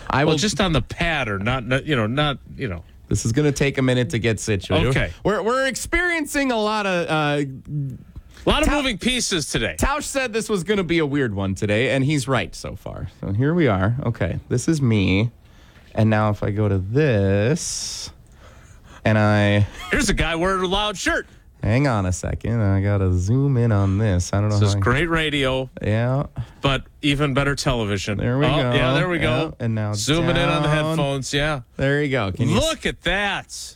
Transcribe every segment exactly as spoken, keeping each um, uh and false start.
I well, will just on the pattern, not, not you know, not you know. This is going to take a minute to get situated. Okay, we're we're experiencing a lot of. Uh, A lot of Tau- moving pieces today. Tausch said this was going to be a weird one today, and he's right so far. So here we are. Okay, this is me. And now if I go to this, and I... Here's a guy wearing a loud shirt. Hang on a second. I got to zoom in on this. I don't know This how is I- great radio, Yeah. but even better television. There we oh, go. Yeah, there we go. Yeah, and now zooming in on the down. headphones. Yeah. There you go. Can you... Look at that.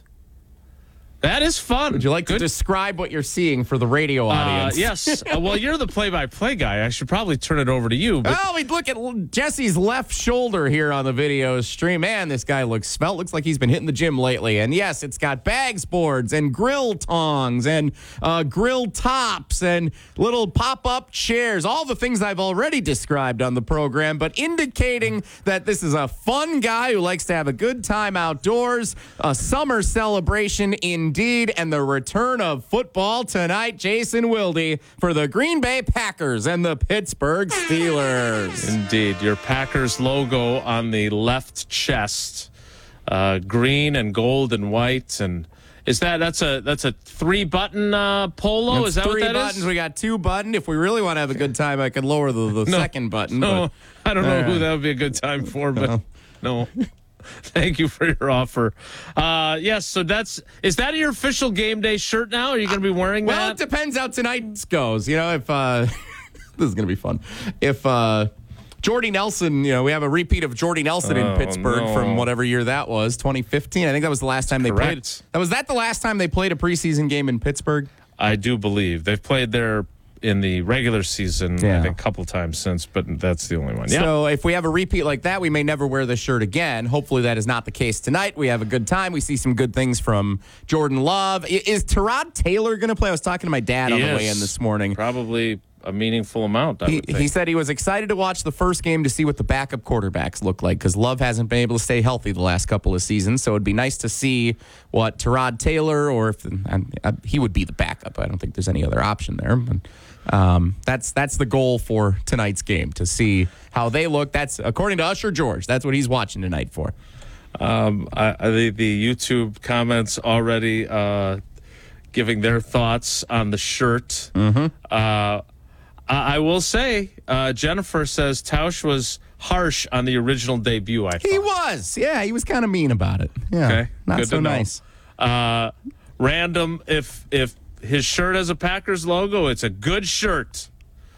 That is fun. Would you like Good. to describe what you're seeing for the radio Uh, audience? yes. Uh, well, you're the play-by-play guy. I should probably turn it over to you. But Oh, we look at Jesse's left shoulder here on the video stream. Man, this guy looks svelte. Looks like he's been hitting the gym lately. And yes, it's got bags boards and grill tongs and uh, grill tops and little pop-up chairs. All the things I've already described on the program, but indicating that this is a fun guy who likes to have a good time outdoors. A summer celebration indeed. And the return of football tonight, Jason Wilde for the Green Bay Packers and the Pittsburgh Steelers. indeed, your Packers logo on the left chest, uh, green and gold and white, and is that that's a that's a three button uh, polo? It's is that three what that buttons. is? We got two button. If we really want to have a good time, I could lower the, the No. second button. No, but, I don't know uh, who that would be a good time for, but no. Thank you for your offer. Uh, yes, so that's is that your official game day shirt now? Are you going to be wearing Well, it that? depends how tonight goes. You know, if uh, this is going to be fun. If uh, Jordy Nelson, you know, we have a repeat of Jordy Nelson Oh, in Pittsburgh no. from whatever year that was, twenty fifteen. I think that was the last time they played. Correct. That was that the last time they played a preseason game in Pittsburgh? I do believe they've played there in the regular season, Yeah. I think, a couple times since, but that's the only one. Yeah. So if we have a repeat like that, we may never wear this shirt again. Hopefully that is not the case tonight. We have a good time. We see some good things from Jordan Love. I- Is Tyrod Taylor going to play? I was talking to my dad on the way Yes. in this morning. Probably a meaningful amount, I He, would think. he said he was excited to watch the first game to see what the backup quarterbacks look like because Love hasn't been able to stay healthy the last couple of seasons. So it'd be nice to see what Tyrod Taylor or if and, uh, he would be the backup. I don't think there's any other option there. But, um, that's that's the goal for tonight's game to see how they look. That's according to Usher George. That's what he's watching tonight for. Um, I, I, the, the YouTube comments already uh, giving their thoughts on the shirt. Mm-hmm. Uh, I, I will say, uh, Jennifer says Tausch was harsh on the original debut, I thought. He was, yeah, he was kind of mean about it. Yeah, Okay, not good so to know. nice. Uh, random, if if his shirt has a Packers logo, it's a good shirt.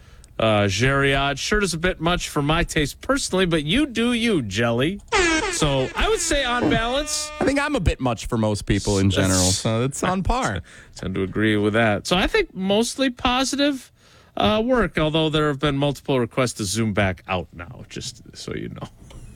Uh, Geriod, shirt is a bit much for my taste personally, but you do you, Jelly. So I would say on balance, I think I'm a bit much for most people in general, so it's on par. tend to agree with that. So I think mostly positive uh, work, although there have been multiple requests to zoom back out now, just so you know.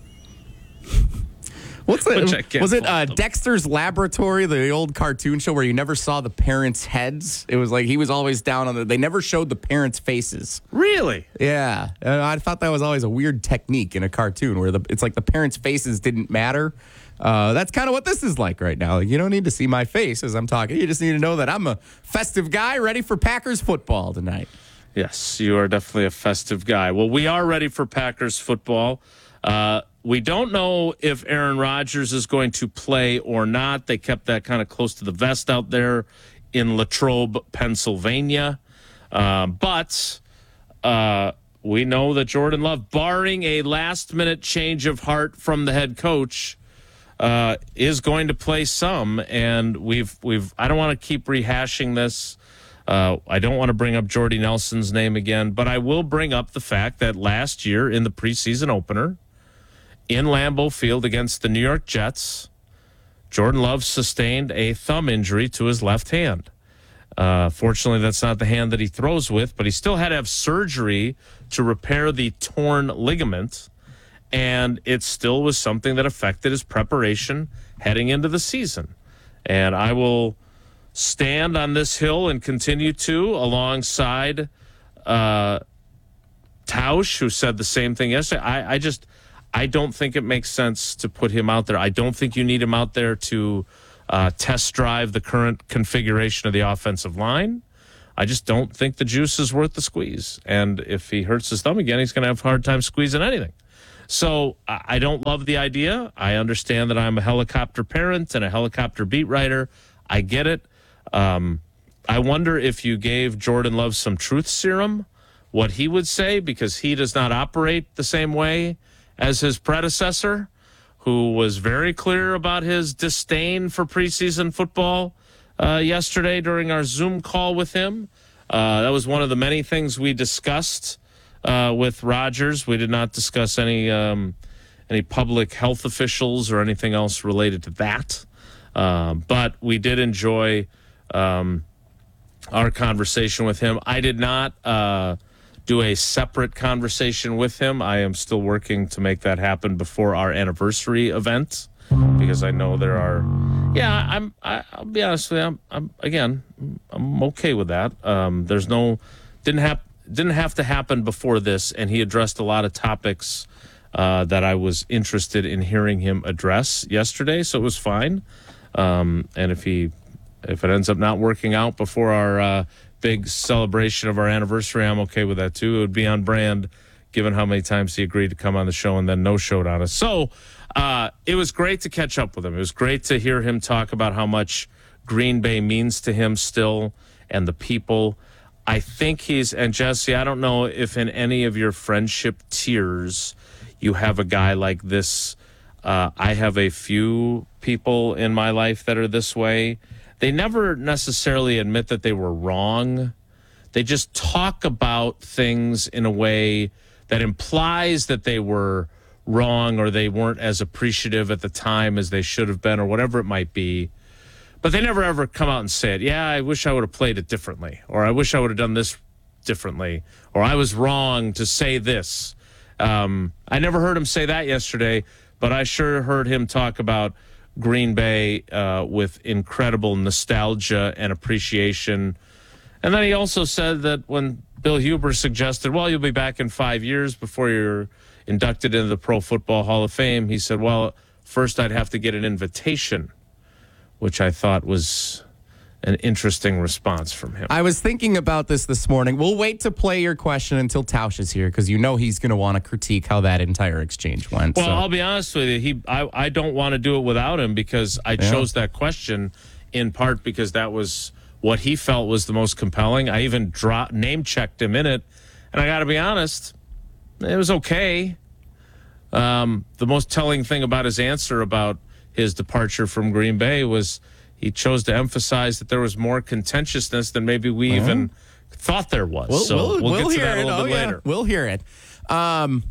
What's Which I it? can't Was it fault uh, them. Dexter's Laboratory, the old cartoon show where you never saw the parents' heads? It was like he was always down on the. They never showed the parents' faces. Really? Yeah, uh, I thought that was always a weird technique in a cartoon where the it's like the parents' faces didn't matter. Uh, that's kind of what this is like right now. Like, you don't need to see my face as I'm talking. You just need to know that I'm a festive guy ready for Packers football tonight. Yes, you are definitely a festive guy. Well, we are ready for Packers football. Uh, we don't know if Aaron Rodgers is going to play or not. They kept that kind of close to the vest out there in Latrobe, Pennsylvania. Um, but uh, we know that Jordan Love, barring a last-minute change of heart from the head coach, uh, is going to play some. And we've we've. I don't want to keep rehashing this. Uh, I don't want to bring up Jordy Nelson's name again, but I will bring up the fact that last year in the preseason opener in Lambeau Field against the New York Jets, Jordan Love sustained a thumb injury to his left hand. Uh, fortunately, that's not the hand that he throws with, but he still had to have surgery to repair the torn ligament, and it still was something that affected his preparation heading into the season. And I will stand on this hill and continue to alongside uh, Tausch, who said the same thing yesterday. I, I just, I don't think it makes sense to put him out there. I don't think you need him out there to uh, test drive the current configuration of the offensive line. I just don't think the juice is worth the squeeze. And if he hurts his thumb again, he's going to have a hard time squeezing anything. So I I don't love the idea. I understand that I'm a helicopter parent and a helicopter beat writer. I get it. Um, I wonder if you gave Jordan Love some truth serum, what he would say, because he does not operate the same way as his predecessor, who was very clear about his disdain for preseason football uh, yesterday during our Zoom call with him. Uh, that was one of the many things we discussed uh, with Rodgers. We did not discuss any um, any public health officials or anything else related to that. Uh, but we did enjoy um, our conversation with him. I did not uh, do a separate conversation with him. I am still working to make that happen before our anniversary event, because I know there are. Yeah, I'm. I, I'll be honest with you. I'm. I'm again. I'm okay with that. Um, there's no. Didn't have. Didn't have to happen before this, and he addressed a lot of topics uh, that I was interested in hearing him address yesterday. So it was fine. Um, and if he, if it ends up not working out before our uh, big celebration of our anniversary, I'm okay with that too. It would be on brand, given how many times he agreed to come on the show and then no showed on us. So uh, it was great to catch up with him. It was great to hear him talk about how much Green Bay means to him still and the people. I think he's, and Jesse, I don't know if in any of your friendship tiers you have a guy like this. Uh, I have a few people in my life that are this way. They never necessarily admit that they were wrong. They just talk about things in a way that implies that they were wrong or they weren't as appreciative at the time as they should have been or whatever it might be. But they never ever come out and say it. Yeah, I wish I would have played it differently, or I wish I would have done this differently, or I was wrong to say this. Um, I never heard him say that yesterday, but I sure heard him talk about Green Bay uh, with incredible nostalgia and appreciation. And then he also said that when Bill Huber suggested, well, you'll be back in five years before you're inducted into the Pro Football Hall of Fame, he said, well, first I'd have to get an invitation, which I thought was an interesting response from him. I was thinking about this this morning. We'll wait to play your question until Tausch is here, because you know he's going to want to critique how that entire exchange went. Well, so. I'll be honest with you. He, I, I don't want to do it without him, because I Yeah. chose that question in part because that was what he felt was the most compelling. I even dropped, name-checked him in it, and I got to be honest, it was okay. Um, the most telling thing about his answer about his departure from Green Bay was he chose to emphasize that there was more contentiousness than maybe we uh-huh. even thought there was. We'll, so we'll, we'll, we'll get to hear that a it. little oh, bit yeah. later. We'll hear it. Um,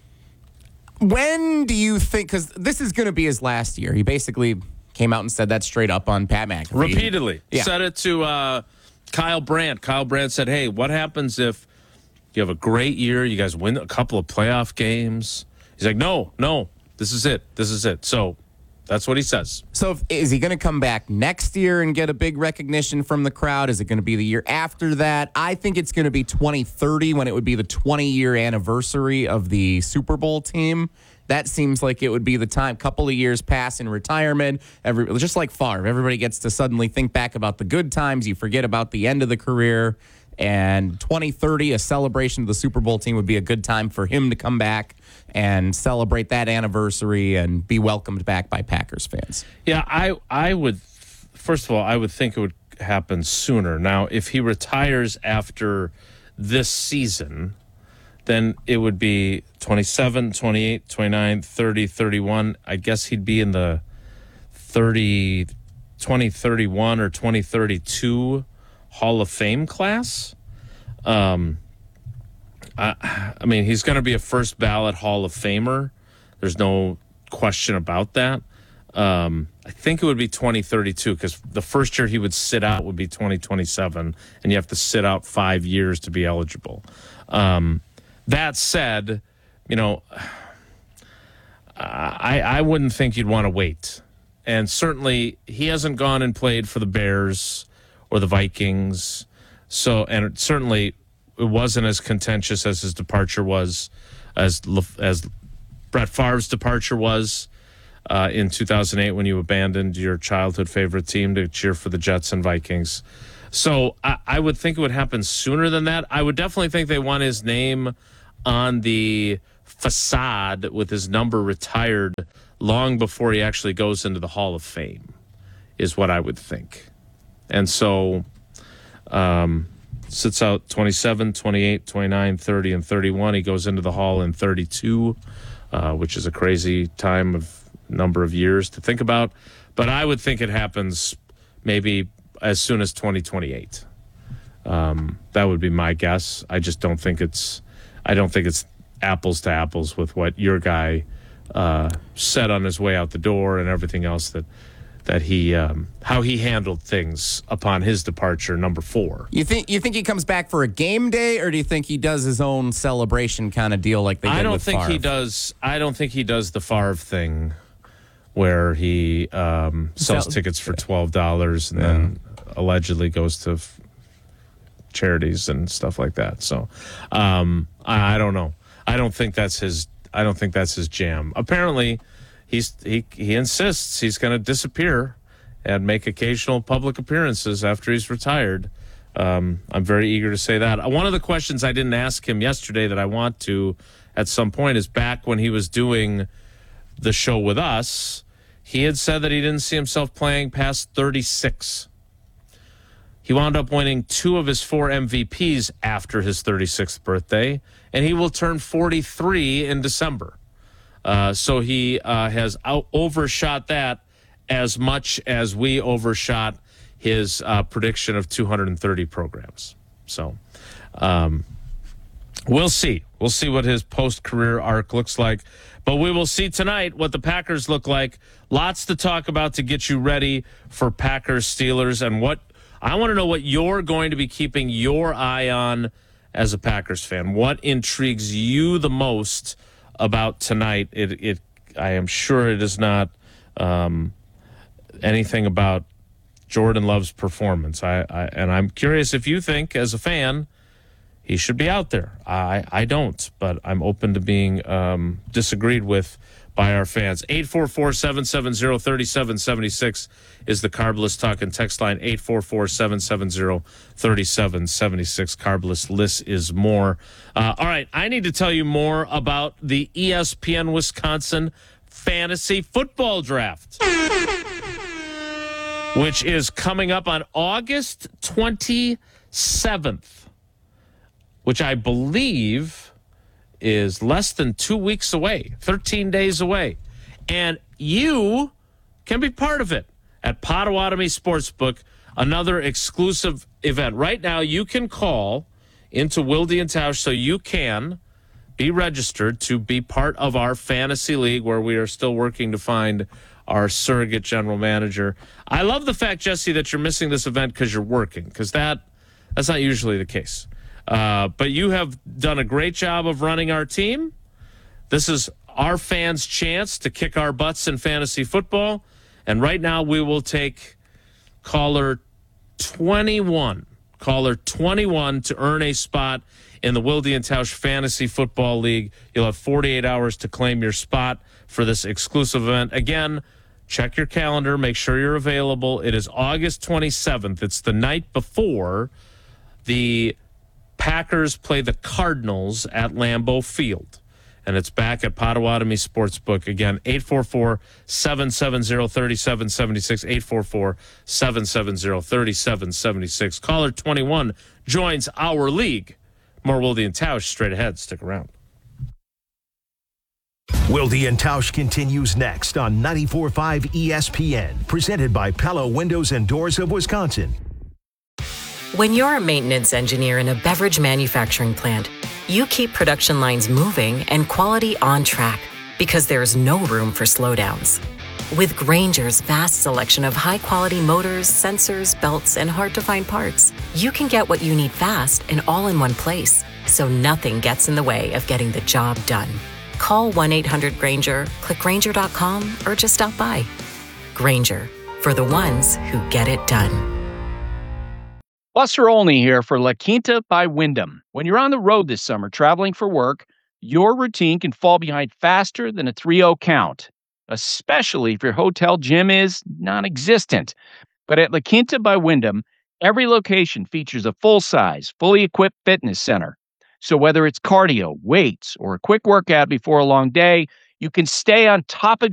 when do you think, because this is going to be his last year. He basically came out and said that straight up on Pat McAfee. Repeatedly. Yeah. Said it to uh, Kyle Brandt. Kyle Brandt said, hey, what happens if you have a great year, you guys win a couple of playoff games? He's like, no, no, this is it. This is it. So that's what he says. So if, is he going to come back next year and get a big recognition from the crowd? Is it going to be the year after that? I think it's going to be twenty thirty, when it would be the twenty-year anniversary of the Super Bowl team. That seems like it would be the time. Couple of years pass in retirement. Every, just like Favre, everybody gets to suddenly think back about the good times. You forget about the end of the career. And twenty thirty, a celebration of the Super Bowl team would be a good time for him to come back and celebrate that anniversary and be welcomed back by Packers fans. Yeah, I I would, first of all, I would think it would happen sooner. Now, if he retires after this season, then it would be twenty-seven, twenty-eight, twenty-nine, thirty, thirty-one. I guess he'd be in the thirty, twenty thirty-one or twenty thirty-two Hall of Fame class. Um, I, I mean, he's going to be a first ballot Hall of Famer. There's no question about that. Um, I think it would be twenty thirty-two, because the first year he would sit out would be twenty twenty-seven, and you have to sit out five years to be eligible. Um, that said, you know, I, I wouldn't think you'd want to wait. And certainly he hasn't gone and played for the Bears or the Vikings. So, and it certainly it wasn't as contentious as his departure was, as as Brett Favre's departure was uh, in two thousand eight, when you abandoned your childhood favorite team to cheer for the Jets and Vikings. So I, I would think it would happen sooner than that. I would definitely think they want his name on the facade with his number retired long before he actually goes into the Hall of Fame, is what I would think. And so um, sits out twenty-seven, twenty-eight, twenty-nine, thirty, and thirty-one. He goes into the Hall in thirty-two, uh, which is a crazy time of number of years to think about. But I would think it happens maybe as soon as twenty twenty-eight. Um, that would be my guess. I just don't think it's, I don't think it's apples to apples with what your guy uh, said on his way out the door and everything else that that he um, how he handled things upon his departure, number four. You think you think he comes back for a game day, or do you think he does his own celebration kind of deal like they did I don't with think Favre? he does. I don't think he does the Favre thing where he um, sells Sell- tickets for twelve dollars and yeah. then allegedly goes to f- charities and stuff like that. So um, I, I don't know. I don't think that's his. I don't think that's his jam. Apparently, he's he he insists he's going to disappear and make occasional public appearances after he's retired. Um, I'm very eager to say that. One of the questions I didn't ask him yesterday that I want to at some point is back when he was doing the show with us, he had said that he didn't see himself playing past thirty-six. He wound up winning two of his four M V Ps after his thirty-sixth birthday, and he will turn forty-three in December. Uh, so he uh, has out- overshot that as much as we overshot his uh, prediction of two hundred thirty programs. So um, we'll see. We'll see what his post-career arc looks like. But we will see tonight what the Packers look like. Lots to talk about to get you ready for Packers Steelers. And what I want to know what you're going to be keeping your eye on as a Packers fan. What intrigues you the most about tonight? It, it I am sure it is not um, anything about Jordan Love's performance. I, I and I'm curious if you think, as a fan, he should be out there. I, I don't, but I'm open to being um, disagreed with by our fans. eight four four, seven seven zero, three seven seven six is the Carbless Talk and text line. eight four four, seven seven zero, three seven seven six. Carbless, less is more. Uh, all right, I need to tell you more about the E S P N Wisconsin Fantasy Football Draft, which is coming up on August twenty-seventh. Which I believe is less than two weeks away, thirteen days away. And you can be part of it at Potawatomi Sportsbook, another exclusive event. Right now, you can call into Wilde and Tausch so you can be registered to be part of our fantasy league, where we are still working to find our surrogate general manager. I love the fact, Jesse, that you're missing this event because you're working, because that that's not usually the case. Uh, but you have done a great job of running our team. This is our fans' chance to kick our butts in fantasy football. And right now we will take caller twenty-one. Caller twenty-one to earn a spot in the Wilde and Tausch Fantasy Football League. You'll have forty-eight hours to claim your spot for this exclusive event. Again, check your calendar. Make sure you're available. It is August twenty-seventh. It's the night before the Packers play the Cardinals at Lambeau Field, and it's back at Potawatomi Sportsbook. Again, eight four four, seven seven zero, three seven seven six, eight four four, seven seven zero, three seven seven six. Caller twenty-one joins our league. More Wilde and Tausch straight ahead. Stick around. Wilde and Tausch continues next on ninety-four point five E S P N, presented by Pella Windows and Doors of Wisconsin. When you're a maintenance engineer in a beverage manufacturing plant, you keep production lines moving and quality on track because there's no room for slowdowns. With Grainger's vast selection of high-quality motors, sensors, belts, and hard-to-find parts, you can get what you need fast and all in one place, so nothing gets in the way of getting the job done. Call one eight hundred Grainger, click Grainger dot com, or just stop by. Grainger, for the ones who get it done. Buster Olney here for La Quinta by Wyndham. When you're on the road this summer traveling for work, your routine can fall behind faster than a three oh count, especially if your hotel gym is non-existent. But at La Quinta by Wyndham, every location features a full-size, fully equipped fitness center. So whether it's cardio, weights, or a quick workout before a long day, you can stay on top of